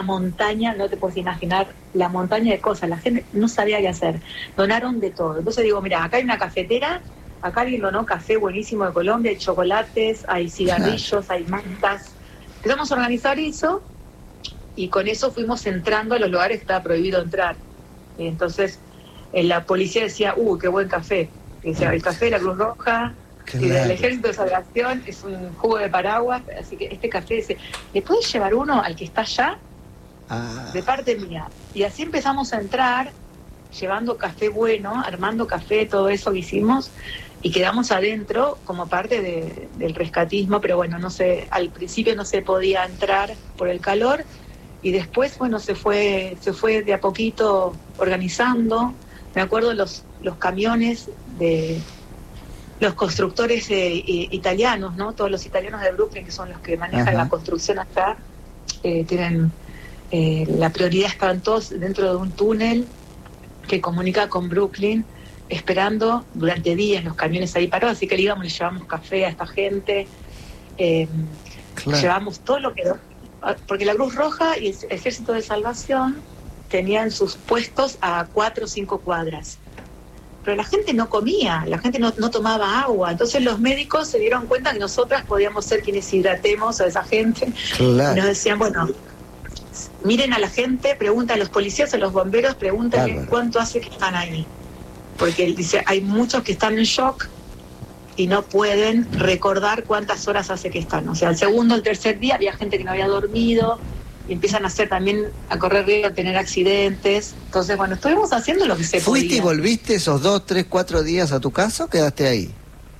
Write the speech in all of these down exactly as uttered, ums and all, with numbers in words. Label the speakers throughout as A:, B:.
A: montaña, no te puedes imaginar la montaña de cosas, la gente no sabía qué hacer, donaron de todo. Entonces digo, mira, acá hay una cafetera, acá alguien donó café buenísimo de Colombia, hay chocolates, hay cigarrillos, hay mantas. Empezamos a organizar eso y con eso fuimos entrando a los lugares que estaba prohibido entrar. Entonces eh, la policía decía, uy, qué buen café. Decía, el café de la Cruz Roja,
B: Claro.
A: y del Ejército de Salvación, es un jugo de paraguas, así que este café dice, ¿le puedes llevar uno al que está allá?
B: Ah.
A: De parte mía. Y así empezamos a entrar, llevando café bueno, armando café, todo eso que hicimos, y quedamos adentro como parte de, del rescatismo, pero bueno, no sé, al principio no se podía entrar por el calor, y después, bueno, se fue, se fue de a poquito organizando. Me acuerdo los, los camiones de los constructores eh, italianos, ¿no? Todos los italianos de Brooklyn, que son los que manejan
B: Ajá.
A: la construcción acá, eh, tienen eh, la prioridad, estaban todos dentro de un túnel que comunica con Brooklyn, esperando durante días los camiones ahí parados, así que le íbamos, le llevamos café a esta gente, eh,
B: Claro.
A: llevamos todo lo que... Porque la Cruz Roja y el Ejército de Salvación tenían sus puestos a cuatro o cinco cuadras. Pero la gente no comía, la gente no, no tomaba agua. Entonces los médicos se dieron cuenta que nosotras podíamos ser quienes hidratemos a esa gente.
B: Claro.
A: Y nos decían, bueno, miren a la gente, preguntan a los policías, a los bomberos, pregúntenle
B: Bárbaro.
A: cuánto hace que están ahí. Porque él dice, hay muchos que están en shock y no pueden recordar cuántas horas hace que están. O sea, el segundo, el tercer día había gente que no había dormido y empiezan a hacer también, a correr riesgo de tener accidentes. Entonces, bueno, estuvimos haciendo lo que se
B: ¿Fuiste
A: podía.
B: y volviste esos dos, tres, cuatro días a tu casa o quedaste ahí?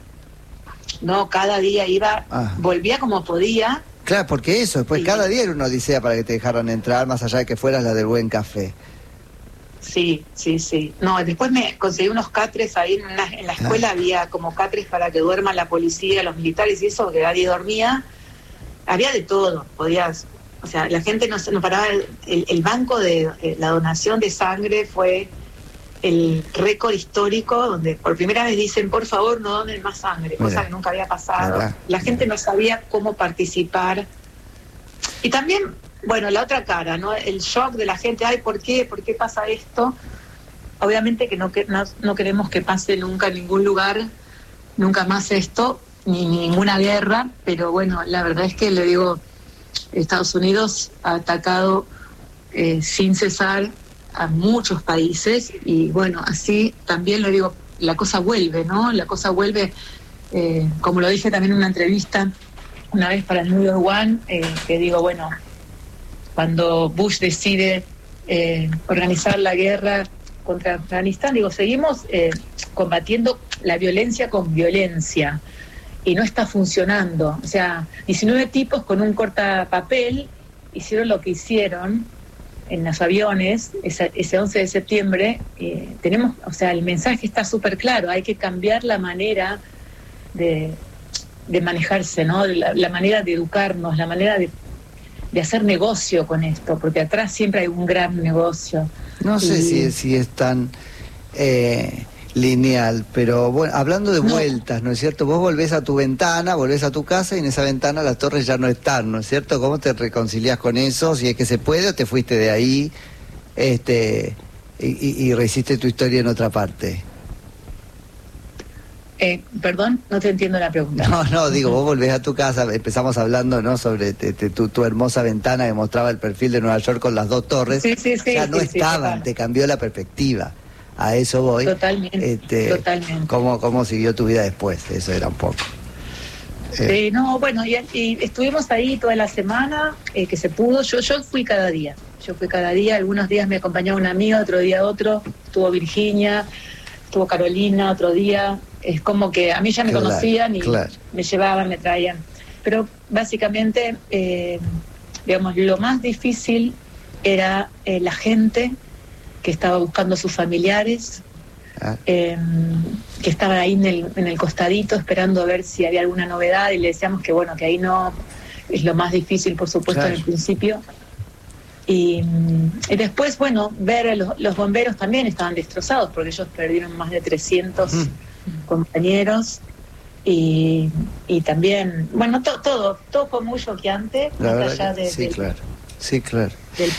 A: No, cada día iba,
B: Ah.
A: volvía como podía.
B: Claro, porque eso, después
A: Sí.
B: cada día era una odisea para que te dejaran entrar, más allá de que fueras la del buen café.
A: Sí, sí, sí. No, después me conseguí unos catres ahí en la, en la escuela,
B: Ah.
A: había como catres para que duerman la policía, los militares y eso, que nadie dormía. Había de todo, podías... O sea, la gente no, se- no paraba. El, el banco de eh, la donación de sangre fue el récord histórico, donde por primera vez dicen, por favor, no donen más sangre, cosa
B: Mira.
A: que nunca había pasado.
B: Mira.
A: La gente no sabía cómo participar. Y también, bueno, la otra cara, ¿no? El shock de la gente, ay, ¿por qué? ¿Por qué pasa esto? Obviamente que no, que, no, no queremos que pase nunca en ningún lugar, nunca más esto, ni, ni ninguna guerra, pero bueno, la verdad es que le digo, Estados Unidos ha atacado eh, sin cesar a muchos países y bueno, así también le digo, la cosa vuelve, ¿no? La cosa vuelve, eh, como lo dije también en una entrevista una vez para el New York One, eh, que digo, bueno, cuando Bush decide eh, organizar la guerra contra Afganistán, digo, seguimos eh, combatiendo la violencia con violencia y no está funcionando. O sea, diecinueve tipos con un cortapapel hicieron lo que hicieron en los aviones ese, ese once de septiembre. Eh, tenemos, o sea, el mensaje está súper claro, hay que cambiar la manera de, de manejarse, ¿no? La, la manera de educarnos, la manera de, de hacer negocio con esto, porque atrás siempre hay un gran negocio.
B: No sé
A: Y-
B: si, si es tan eh, lineal, pero bueno, hablando de
A: No.
B: vueltas, ¿no es cierto? Vos volvés a tu ventana, volvés a tu casa y en esa ventana las torres ya no están, ¿no es cierto? ¿Cómo te reconciliás con eso? Si es que se puede o te fuiste de ahí este y, y, y rehiciste tu historia en otra parte.
A: Eh, perdón, no te entiendo la pregunta.
B: No, no, digo, vos volvés a tu casa, empezamos hablando, ¿no? Sobre te, te, tu, tu hermosa ventana que mostraba el perfil de Nueva York con las dos torres.
A: Sí, sí, sí,
B: ya no
A: sí, sí,
B: estaban,
A: total.
B: te cambió la perspectiva. A eso voy.
A: Totalmente,
B: Este,
A: totalmente.
B: ¿Cómo, cómo siguió tu vida después? Eso era un poco. Eh,
A: Sí, no, bueno, y, y estuvimos ahí toda la semana, eh, que se pudo. Yo yo fui cada día, yo fui cada día. Algunos días me acompañaba una amiga, otro día otro. Estuvo Virginia, estuvo Carolina, otro día. Es como que a mí ya me
B: Claro,
A: conocían y
B: claro.
A: me llevaban, me traían. Pero básicamente, eh, digamos, lo más difícil era eh, la gente que estaba buscando a sus familiares,
B: ah,
A: eh, que estaban ahí en el, en el costadito esperando a ver si había alguna novedad y le decíamos que bueno, que ahí no es lo más difícil, por supuesto,
B: Claro.
A: en el principio. Y, y después, bueno, ver a los, los bomberos también estaban destrozados porque ellos perdieron más de trescientos
B: Mm.
A: compañeros y, y también, bueno, to, todo, todo fue muy choqueante,
B: la
A: más
B: verdad
A: allá
B: que
A: de,
B: sí,
A: de-
B: claro. Sí, claro.
A: del